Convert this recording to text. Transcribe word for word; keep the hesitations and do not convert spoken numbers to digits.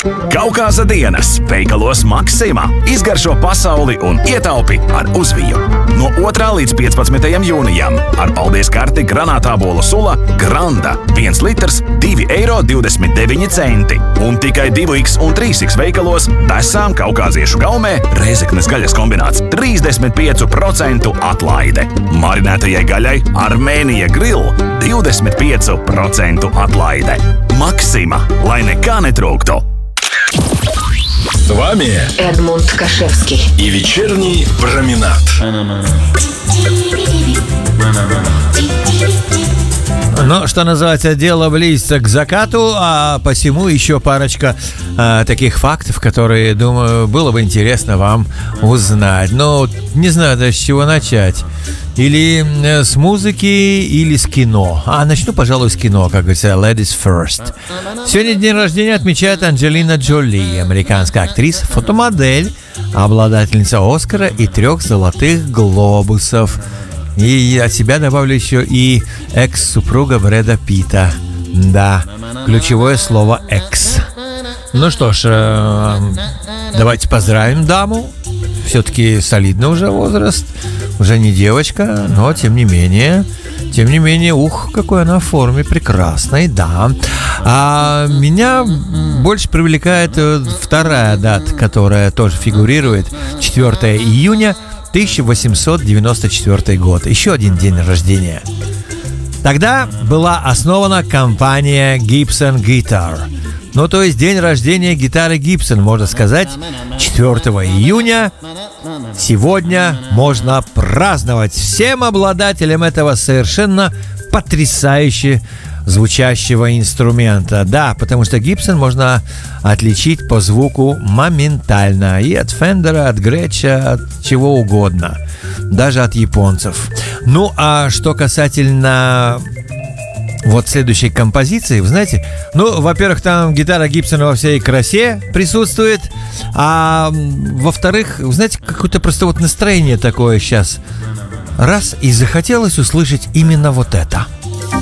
Kaukāza dienas veikalos Maksima izgaršo pasauli un ietaupi ar uzviju. No otrā līdz piecpadsmitajam jūnijam ar paldies karti granātābolu sula Granda viens litrs divi eiro divdesmit deviņi centi. Un tikai divi X un trīs X veikalos besām kaukāziešu gaumē Rēzeknes gaļas kombināts trīsdesmit pieci procenti atlaide. Marinētajai gaļai Armēnija Grill divdesmit pieci procenti atlaide. Maksima, lai nekā netrūktu. С вами Эдмунд Кашевский и вечерний променад. Ну, что называется, дело близится к закату, а посему еще парочка э, таких фактов, которые, думаю, было бы интересно вам узнать. Но не знаю даже с чего начать. Или э, с музыки, или с кино. А начну, пожалуй, с кино, как говорится, ladies first. Сегодня день рождения отмечает Анджелина Джоли, американская актриса, фотомодель, обладательница Оскара и трех золотых глобусов. И от себя добавлю еще и экс-супруга Брэда Питта. Да, ключевое слово «экс». Ну что ж, э, давайте поздравим даму. Все-таки солидный уже возраст. Уже не девочка, но тем не менее... Тем не менее, ух, какой она в форме, прекрасной, да. А меня больше привлекает вторая дата, которая тоже фигурирует. четвёртого июня тысяча восемьсот девяносто четвёртый год. Еще один день рождения. Тогда была основана компания Gibson Guitar. Ну, то есть день рождения гитары Gibson, можно сказать, четвёртого июня. Сегодня можно праздновать всем обладателям этого совершенно потрясающе звучащего инструмента. Да, потому что Gibson можно отличить по звуку моментально. И от Фендера, от Греча, от чего угодно. Даже от японцев. Ну, а что касательно... Вот следующей композиции, вы знаете, ну, во-первых, там гитара Гибсона во всей красе присутствует, а во-вторых, вы знаете, какое-то просто вот настроение такое сейчас. Раз, и захотелось услышать именно вот это.